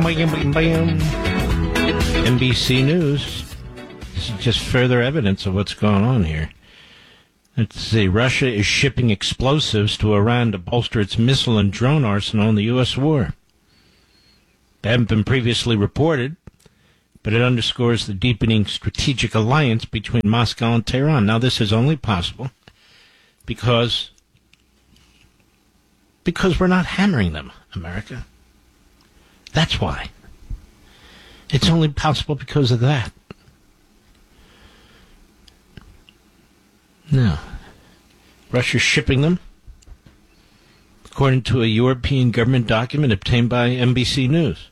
NBC News. This is just further evidence of what's going on here. Let's see. Russia is shipping explosives to Iran to bolster its missile and drone arsenal in the U.S. war. They haven't been previously reported, but it underscores the deepening strategic alliance between Moscow and Tehran. Now, this is only possible because we're not hammering them, America. That's why. It's only possible because of that. No. Russia's shipping them, according to a European government document obtained by NBC News.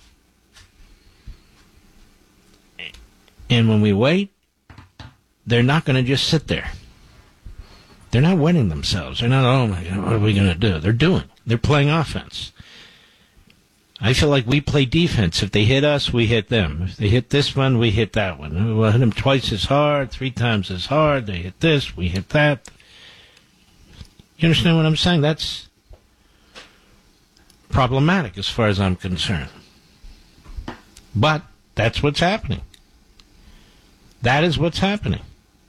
And when we wait, they're not going to just sit there. They're not wetting themselves. They're not, oh my God, what are we going to do? They're playing offense. I feel like we play defense. If they hit us, we hit them. If they hit this one, we hit that one. We'll hit them twice as hard, 3 times as hard. They hit this, we hit that. You understand what I'm saying? That's problematic as far as I'm concerned. But that's what's happening. That is what's happening.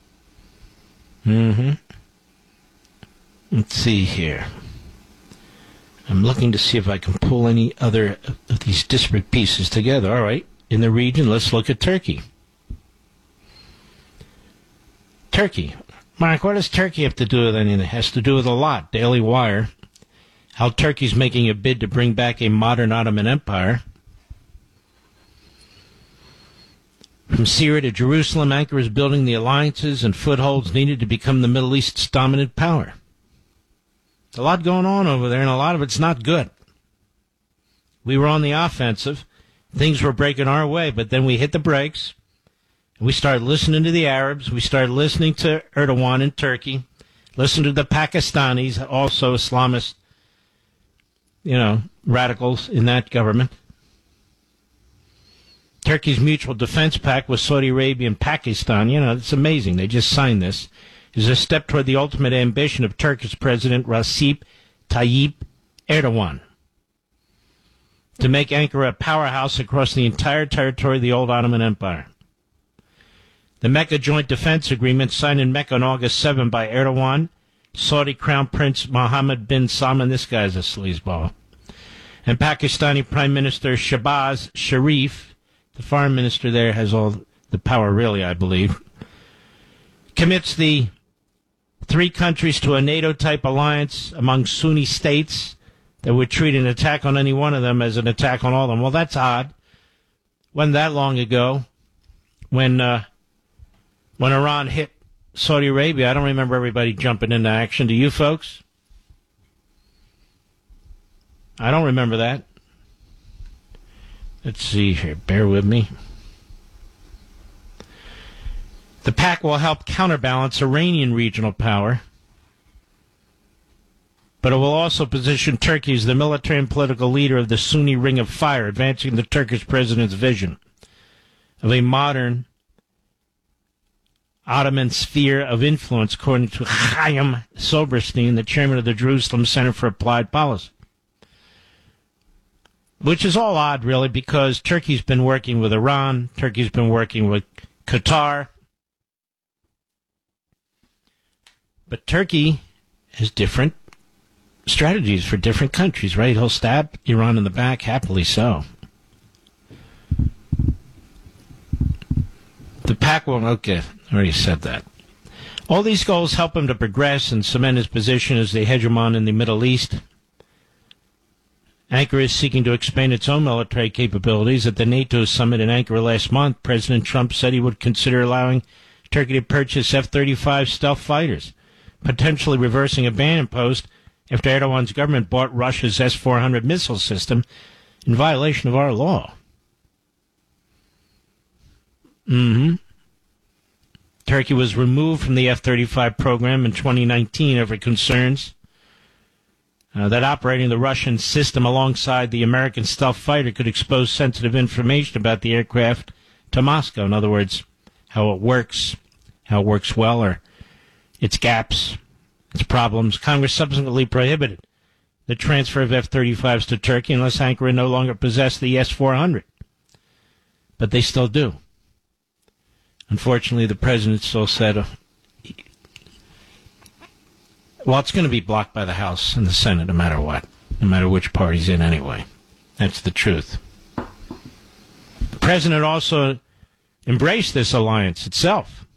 Let's see here. I'm looking to see if I can pull any other of these disparate pieces together. All right. In the region, let's look at Turkey. Turkey. Mark, what does Turkey have to do with anything? It has to do with a lot. Daily Wire. How Turkey's making a bid to bring back a modern Ottoman Empire. From Syria to Jerusalem, Ankara is building the alliances and footholds needed to become the Middle East's dominant power. There's a lot going on over there, and a lot of it's not good. We were on the offensive. Things were breaking our way, but then we hit the brakes. And we started listening to the Arabs. We started listening to Erdogan in Turkey. Listening to the Pakistanis, also Islamist, radicals in that government. Turkey's mutual defense pact with Saudi Arabia and Pakistan, it's amazing. They just signed this. Is a step toward the ultimate ambition of Turkish President Recep Tayyip Erdogan to make Ankara a powerhouse across the entire territory of the old Ottoman Empire. The Mecca Joint Defense Agreement, signed in Mecca on August 7 by Erdogan, Saudi Crown Prince Mohammed bin Salman, this guy's a sleazeball, and Pakistani Prime Minister Shehbaz Sharif, the foreign minister there has all the power, really, I believe, commits the 3 countries to a NATO-type alliance among Sunni states that would treat an attack on any one of them as an attack on all of them. Well, that's odd. Wasn't that long ago when Iran hit Saudi Arabia. I don't remember everybody jumping into action. Do you folks? I don't remember that. Let's see here. Bear with me. The pact will help counterbalance Iranian regional power, but it will also position Turkey as the military and political leader of the Sunni Ring of Fire, advancing the Turkish president's vision of a modern Ottoman sphere of influence, according to Chaim Soberstein, the chairman of the Jerusalem Center for Applied Policy. Which is all odd, really, because Turkey's been working with Iran, Turkey's been working with Qatar, but Turkey has different strategies for different countries, right? He'll stab Iran in the back, happily so. The pact will, okay, I already said that. All these goals help him to progress and cement his position as the hegemon in the Middle East. Ankara is seeking to expand its own military capabilities. At the NATO summit in Ankara last month, President Trump said he would consider allowing Turkey to purchase F-35 stealth fighters, potentially reversing a ban imposed after Erdogan's government bought Russia's S-400 missile system in violation of our law. Turkey was removed from the F-35 program in 2019 over concerns that operating the Russian system alongside the American stealth fighter could expose sensitive information about the aircraft to Moscow. In other words, how it works well, or its gaps, its problems. Congress subsequently prohibited the transfer of F-35s to Turkey unless Ankara no longer possessed the S-400. But they still do. Unfortunately, the president still said, well, it's going to be blocked by the House and the Senate no matter what, no matter which party's in anyway. That's the truth. The president also embraced this alliance itself.